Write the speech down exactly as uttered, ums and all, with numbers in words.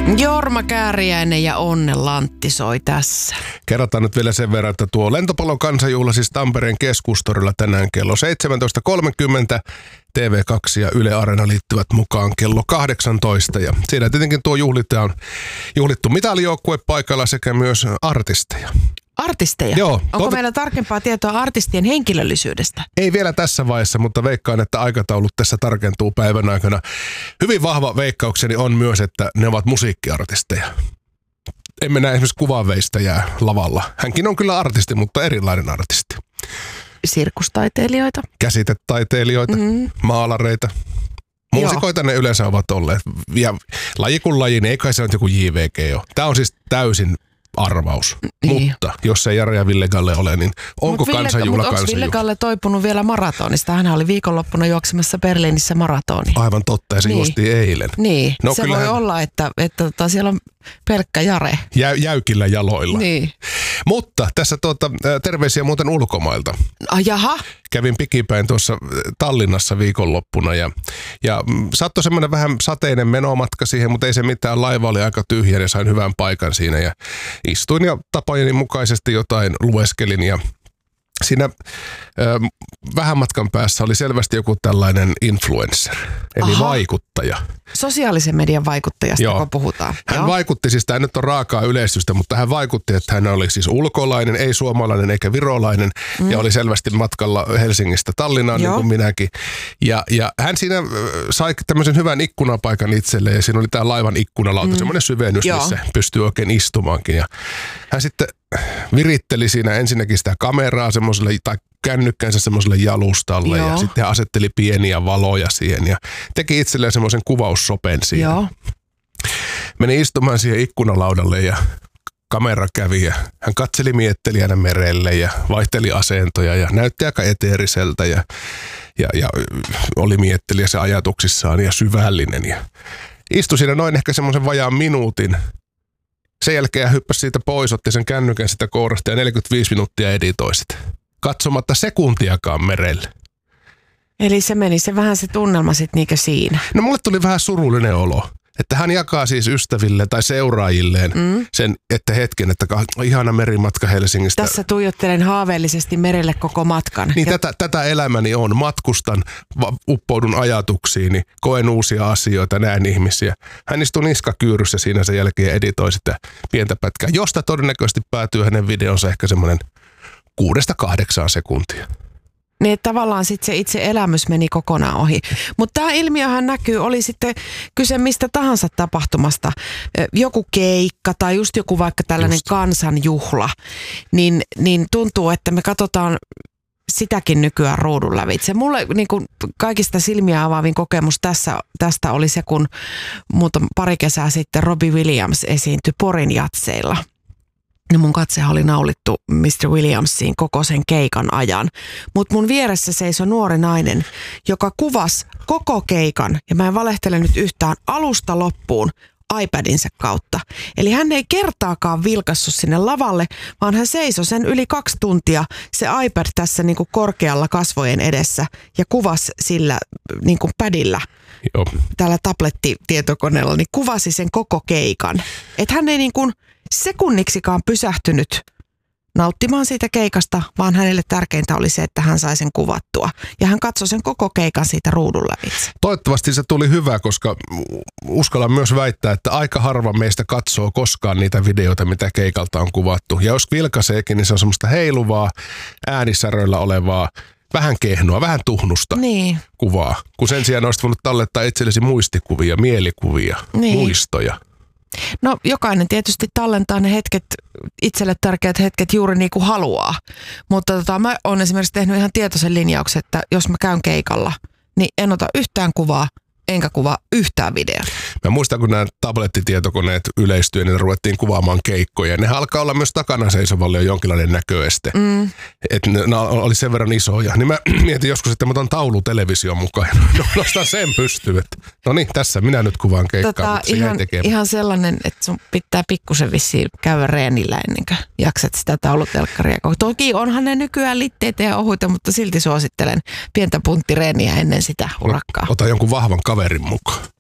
Jorma Kääriäinen ja Onne Lantti soi tässä. Kerrotaan nyt vielä sen verran, että tuo Lentopallon kansanjuhla siis Tampereen Keskustorilla tänään kello seitsemäntoista kolmekymmentä. T V kaksi ja Yle Areena liittyvät mukaan kello kahdeksantoista. Ja siinä tietenkin tuo juhlita on juhlittu mitalijoukkue paikalla sekä myös artisteja. Artisteja? Joo. Onko Toiv- meillä tarkempaa tietoa artistien henkilöllisyydestä? Ei vielä tässä vaiheessa, mutta veikkaan, että aikataulut tässä tarkentuu päivän aikana. Hyvin vahva veikkaukseni on myös, että ne ovat musiikkiartisteja. Emme näe esimerkiksi kuvanveistäjää lavalla. Hänkin on kyllä artisti, mutta erilainen artisti. Sirkustaiteilijoita. Käsitetaiteilijoita, mm. maalareita. Muusikoita ne yleensä ovat olleet. Ja laji kuin laji, niin ei kai se ole joku J V G ole. Tämä on siis täysin arvaus. Niin. Mutta jos ei Jari ja Ville Galle ole, niin onko Ville, kansanjuhla mutta onko kansanjuhla? Ville Galle toipunut vielä maratonista? Hän oli viikonloppuna juoksemassa Berliinissä maratoni. Aivan totta, ja se niin. juostiin eilen. Niin, no, se voi olla, että, että tota, siellä on pelkkä Jare. Jä, jäykillä jaloilla. Niin. Mutta tässä tuota, terveisiä muuten ulkomailta. Ah, jaha. Kävin pikipäin tuossa Tallinnassa viikonloppuna ja, ja sattui semmoinen vähän sateinen menomatka siihen, mutta ei se mitään. Laiva oli aika tyhjä ja sain hyvän paikan siinä ja istuin ja tapojeni mukaisesti jotain lueskelin ja siinä ö, vähän matkan päässä oli selvästi joku tällainen influencer, eli Aha. vaikuttaja. Sosiaalisen median vaikuttajasta, Joo. kun puhutaan. Hän Joo. vaikutti, siis tämä nyt on raakaa yleistystä, mutta hän vaikutti, että hän oli siis ulkolainen, ei suomalainen eikä virolainen, mm. ja oli selvästi matkalla Helsingistä Tallinnaan, Joo. niin kuin minäkin. Ja, ja hän siinä sai tämmöisen hyvän ikkunapaikan itselleen, ja siinä oli tämä laivan ikkunalauta, mm. semmoinen syvennys, Joo. missä pystyy oikein istumaankin. Ja hän sitten viritteli siinä ensinnäkin sitä kameraa semmoiselle, tai kännykkänsä semmoiselle jalustalle Joo. ja sitten hän asetteli pieniä valoja siihen ja teki itselleen semmoisen kuvaussopen siihen. Joo. Meni istumaan siihen ikkunalaudalle ja kamera kävi ja hän katseli miettelijänä merelle ja vaihteli asentoja ja näytti aika eteeriseltä ja, ja, ja oli miettelijässä ajatuksissaan ja syvällinen ja istui siinä noin ehkä semmoisen vajaan minuutin. Sen jälkeen hän hyppäsi siitä pois, otti sen kännykän sitä kourasta ja neljäkymmentäviisi minuuttia editoi sitä. Katsomatta sekuntiakaan merelle. Eli se meni se vähän se tunnelma sitten niinkö siinä? No mulle tuli vähän surullinen olo. Että hän jakaa siis ystäville tai seuraajilleen mm. sen, että hetken, että ihana merimatka Helsingistä. Tässä tuijottelen haaveellisesti merelle koko matkan. Niin ja... tätä, tätä elämäni on. Matkustan, uppoudun ajatuksiini, koen uusia asioita, näen ihmisiä. Hän istui niskakyyryssä siinä sen jälkeen editoi sitä pientä pätkää, josta todennäköisesti päätyy hänen videonsa ehkä semmoinen kuudesta kahdeksaan sekuntia. Niin, että tavallaan sitten se itse elämys meni kokonaan ohi. Mutta tämä ilmiöhän näkyy, oli sitten kyse mistä tahansa tapahtumasta. Joku keikka tai just joku vaikka tällainen just. kansanjuhla, niin, niin tuntuu, että me katsotaan sitäkin nykyään ruudun lävitse. Mulle niin kuin kaikista silmiä avaavin kokemus tässä, tästä oli se, kun muuta pari kesää sitten Robbie Williams esiintyi Porin jatseilla. No mun katsehan oli naulittu mister Williamsiin koko sen keikan ajan. Mutta mun vieressä seisoi nuori nainen, joka kuvasi koko keikan, ja mä en valehtele nyt yhtään, alusta loppuun iPadinsa kautta. Eli hän ei kertaakaan vilkassut sinne lavalle, vaan hän seisoi sen yli kaksi tuntia, se iPad tässä niinku korkealla kasvojen edessä, ja kuvasi sillä niinku padilla. Joo. Tällä tablettitietokoneella, niin kuvasi sen koko keikan. Että hän ei niin kuin sekunniksikaan pysähtynyt nauttimaan siitä keikasta, vaan hänelle tärkeintä oli se, että hän sai sen kuvattua. Ja hän katsoi sen koko keikan siitä ruudun lävitse. Toivottavasti se tuli hyvä, koska uskallan myös väittää, että aika harva meistä katsoo koskaan niitä videoita, mitä keikalta on kuvattu. Ja jos vilkaiseekin, niin se on semmoista heiluvaa, äänisäröillä olevaa, vähän kehnoa, vähän tuhnusta niin. kuvaa. Kun sen sijaan olisit voinut tallettaa itsellesi muistikuvia, mielikuvia, niin. muistoja. No jokainen tietysti tallentaa ne hetket, itselle tärkeät hetket juuri niin kuin haluaa. Mutta tota, mä oon esimerkiksi tehnyt ihan tietoisen linjauksen, että jos mä käyn keikalla, niin en ota yhtään kuvaa, enkä kuvaa yhtään videota. Mä muistan, kun nämä tablettitietokoneet yleistyi, niin ruvettiin kuvaamaan keikkoja. Ne alkaa olla myös takana seisovalle jo jonkinlainen näköeste. Mm. Että ne, ne oli sen verran isoja. Niin mä mietin joskus, että mä otan taulutelevision mukaan. No, nostan sen pystyyn. No niin, tässä minä nyt kuvaan keikkaa, tota, mutta se ihan, ihan sellainen, että sun pitää pikkusen vissiin käydä reenillä ennen kuin jaksat sitä taulutelkkaria. Toki onhan ne nykyään litteitä ja ohuita, mutta silti suosittelen pientä punttireeniä ennen sitä urakkaa. Ota jonkun vahvan kaverin mukaan.